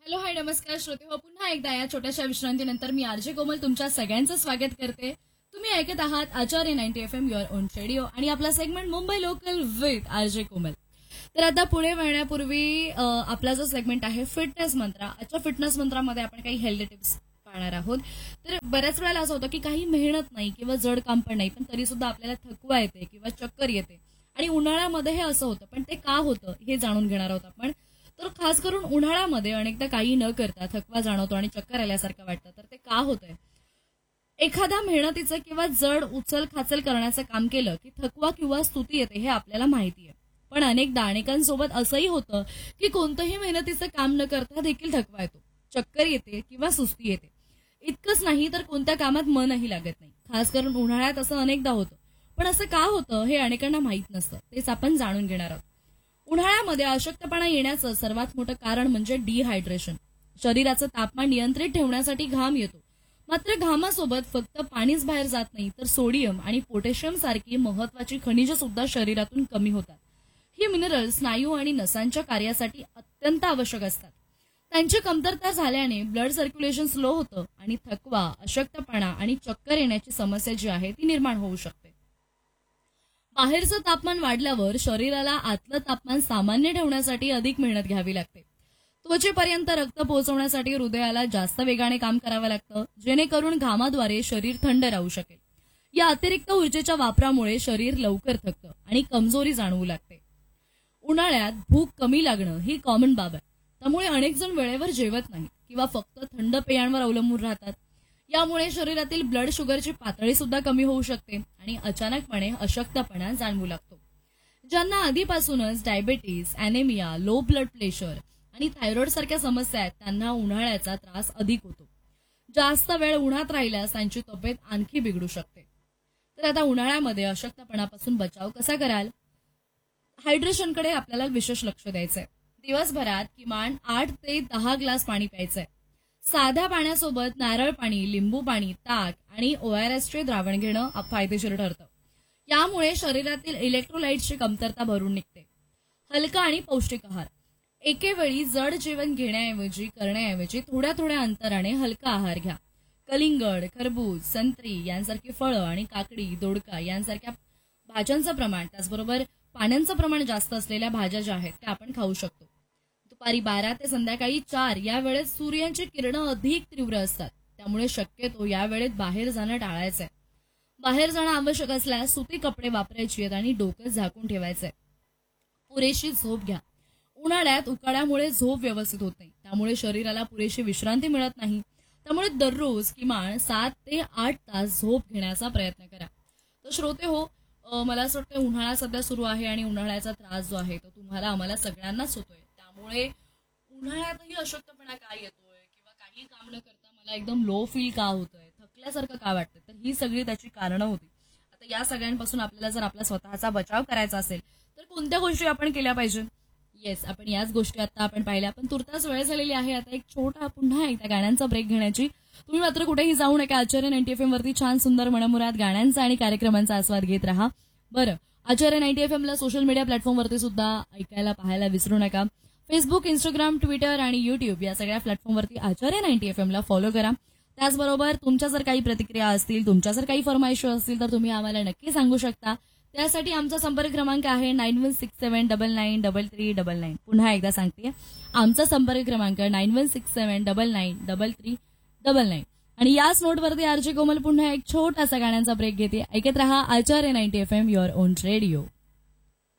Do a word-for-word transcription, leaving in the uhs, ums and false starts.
Hello hi नमस्कार श्रोते हो पुन्हा एकदा या छोट्याशा विश्रांतीनंतर मी आरजे कोमल तुमच्या सगळ्यांचं स्वागत करते. तुम्ही ऐकत आहात आचार्य ninety F am your on radio आणि आपला segment Mumbai local with RJ कोमल. तर आता पुढे वळण्यापूर्वी अ, आपला जो सेगमेंट आहे फिटनेस मंत्रा. आजच्या फिटनेस मंत्रामध्ये आपण काही हेल्थ टिप्स पाहणार आहोत. तर बऱ्याच वेळेला असं होतं की काही मेहनत नाही किंवा जड काम पण नाही, पण तरी सुद्धा आपल्याला थकवा येते किंवा चक्कर येते आणि उन्हाळ्यामध्ये हे असं होतं. पण ते का होतं हे जाणून घेणार आहोत आपण. तर खास करून उन्हाळ्यामध्ये अनेकदा काही न करता थकवा जाणवतो आणि चक्कर आल्यासारखं वाटतं. तर ते का होतंय? एखाद्या मेहनतीचं किंवा जड उचल खाचल करण्याचं काम केलं की थकवा किंवा स्तुती येते हे आपल्याला माहिती आहे. पण अनेकदा अनेकांसोबत असंही होतं की कोणतंही मेहनतीचं काम न करता देखील थकवा येतो, चक्कर येते किंवा सुस्ती येते. इतकंच नाही तर कोणत्या कामात मनही लागत नाही. खास करून उन्हाळ्यात असं अनेकदा होतं. पण असं का होतं हे अनेकांना माहीत नसतं. तेच आपण जाणून घेणार आहोत. उन्हाळ्यामध्ये अशक्तपणा येण्याचं सर्वात मोठं कारण म्हणजे डिहायड्रेशन. शरीराचं तापमान नियंत्रित ठेवण्यासाठी घाम येतो, मात्र घामासोबत फक्त पाणीच बाहेर जात नाही तर सोडियम आणि पोटॅशियम सारखी महत्वाची खनिजं सुद्धा शरीरातून कमी होतात. ही मिनरल स्नायू आणि नसांच्या कार्यासाठी अत्यंत आवश्यक असतात. त्यांची कमतरता झाल्याने ब्लड सर्क्युलेशन स्लो होतं आणि थकवा, अशक्तपणा आणि चक्कर येण्याची समस्या जी आहे ती निर्माण होऊ शकते. बाहेरचं तापमान वाढल्यावर शरीराला आतलं तापमान सामान्य ठेवण्यासाठी अधिक मेहनत घ्यावी लागते. त्वचेपर्यंत रक्त पोहोचवण्यासाठी हृदयाला जास्त वेगाने काम करावं लागतं, जेणेकरून घामाद्वारे शरीर थंड राहू शकेल. या अतिरिक्त ऊर्जेच्या वापरामुळे शरीर लवकर थकतं आणि कमजोरी जाणवू लागते. उन्हाळ्यात भूक कमी लागणं ही कॉमन बाब आहे. त्यामुळे अनेक जण वेळेवर जेवत नाहीत किंवा फक्त थंड पेयांवर अवलंबून राहतात. यामुळे शरीरातील ब्लड शुगरची पातळी सुद्धा कमी होऊ शकते आणि अचानकपणे अशक्तपणा जाणवू लागतो. ज्यांना आधीपासूनच diabetes, anaemia, low blood pressure आणि थायरॉइड सारख्या समस्या आहेत त्यांना उन्हाळ्याचा त्रास अधिक होतो. जास्त वेळ उन्हात राहिल्यास त्यांची तब्येत आणखी बिघडू शकते. तर आता उन्हाळ्यामध्ये अशक्तपणापासून बचाव कसा कराल? हायड्रेशनकडे आपल्याला विशेष लक्ष द्यायचंय. दिवसभरात किमान आठ ते दहा ग्लास पाणी प्यायचंय. साध्या पाण्यासोबत नारळ पाणी, लिंबू पाणी, ताक आणि ओआरएसचे द्रावण घेणं फायदेशीर ठरतं. यामुळे शरीरातील इलेक्ट्रोलाइट्सची कमतरता भरून निघते. हलका आणि पौष्टिक आहार. एकेवेळी जड जेवण घेण्याऐवजी करण्याऐवजी थोड्या थोड्या अंतराने हलका आहार घ्या. कलिंगड, खरबूज, संत्री यांसारखी फळं आणि काकडी, दोडका यांसारख्या भाज्यांचं प्रमाण, त्याचबरोबर पाण्याचं प्रमाण जास्त असलेल्या भाज्या ज्या आहेत त्या आपण खाऊ शकतो. दुपारी बारा ते संध्याकाळी चार या वेळेत सूर्याची किरणं अधिक तीव्र असतात. त्यामुळे शक्यतो या वेळेत बाहेर जाणं टाळायचंय. बाहेर जाणं आवश्यक असल्यास सुती कपडे वापरायची आहेत आणि डोकं झाकून ठेवायचंय. पुरेशी झोप घ्या. उन्हाळ्यात उकाड्यामुळे झोप व्यवस्थित होत नाही, त्यामुळे शरीराला पुरेशी विश्रांती मिळत नाही. त्यामुळे दररोज किमान सात ते आठ तास झोप घेण्याचा प्रयत्न करा. तर श्रोते हो, अ, मला असं वाटतं उन्हाळा सध्या सुरू आहे आणि उन्हाळ्याचा त्रास जो आहे तो तुम्हाला आम्हाला सगळ्यांनाच होतोय. त्यामुळे उन्हाळ्यातही अशक्तपणा काय येतोय किंवा काही काम न करता मला एकदम लो फील का होतोय, थकल्यासारखं का वाटतंय, तर ही सगळी त्याची कारणं होती. आता या सगळ्यांपासून आपल्याला जर आपला स्वतःचा बचाव करायचा असेल तर कोणत्या गोष्टी आपण केल्या पाहिजे? येस, आपण याच गोष्टी आता आपण पाहिल्या. पण तुर्तास वेळ झालेली आहे आता एक छोटा पुन्हा एकदा गाण्यांचा ब्रेक घेण्याची. तुम्ही मात्र कुठेही जाऊ नका. आचार्य नाईन्टी एफ एम वरती छान सुंदर मनमुराद गाण्यांचा आणि कार्यक्रमांचा आस्वाद घेत राहा. बरं, आचार्य नाईन्टी एफ एमला सोशल मीडिया प्लॅटफॉर्मवरती सुद्धा ऐकायला पाहायला विसरू नका. फेसबुक, इंस्टाग्राम, ट्विटर आणि युट्यूब या सगळ्या प्लॅटफॉर्मवरती आचार्य नाईन्टी एफ एमला फॉलो करा. त्याचबरोबर तुमच्या जर काही प्रतिक्रिया असतील, तुमच्या जर काही फरमाईश असतील तर तुम्ही आम्हाला नक्की सांगू शकता. त्यासाठी आमचा संपर्क क्रमांक आहे nine one six seven double nine double three double nine. पुन्हा एकदा सांगते, आमचा संपर्क क्रमांक nine one six seven double nine double three double nine. आणि याच नोटवरती आरजे कोमल पुन्हा एक छोटासा गाण्यांचा ब्रेक घेते. ऐकत रहा आचार्य ninety F am your on radio.